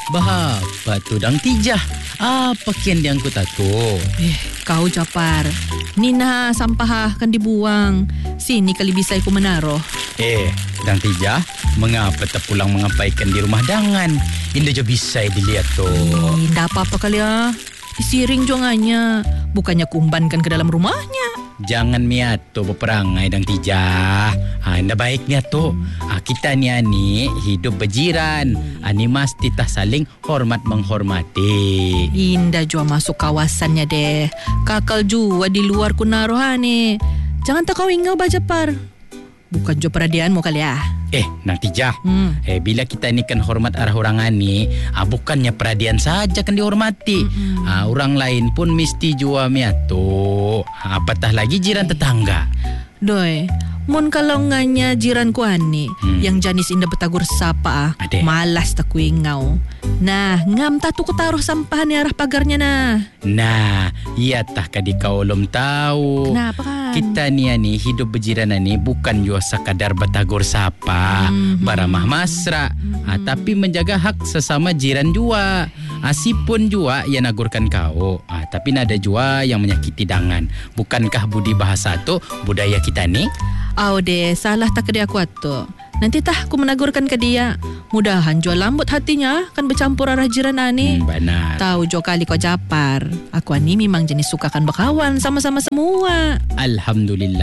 Bahapa tu dang tijah. Apa kian diangkut aku? Kau Japar. Ni nah sampah kan dibuang. Sini kali bisa aku menaruh. Dang tijah, mengapa tak pulang mengapaikan di rumah dangan? Indah jo bisa dilihat tu. Indah apa-apa kali ya. Disiring jongannya. Bukannya kumbankan ke dalam rumahnya. Jangan miato berperangai dang tijah. Indah baik miato. Kita ni ani hidup berjiran. Ani mesti tak saling hormat menghormati. Indah jua masuk kawasannya deh. Kakal jua di luar kunaruh ni. Jangan tak kau ingau Bajapar. Bukan jua peradianmu kali ya. Nang tijah. Bila kita ni kan hormat arah orang ani, bukannya peradian saja kan dihormati. Orang lain pun mesti jua miato. Apatah lagi jiran tetangga. Doi, mun kalau nganya jiranku ani yang janis indah betagur sapa malas tak ku ingau. Nah, ngam tatu ku taruh sampah ni arah pagarnya nah. Nah, iya tah kadi kau belum tahu. Kenapa kan? Kita ni hidup berjiran ni bukan jua sekadar betagur sapa, baramah masra, tapi menjaga hak sesama jiran jua. Asipun jua yang nagurkan kau, tapi nada jua yang menyakiti dangan. Bukankah budi bahasa tu budaya kita ni? Deh, salah tak ke dia aku atu. Nanti tah aku menagurkan ke dia. Mudahan jual lambut hatinya kan bercampur arah jiran ani. Benar. Tahu jo kali kau Japar. Aku ani memang jenis sukakan berkawan sama-sama semua. Alhamdulillah.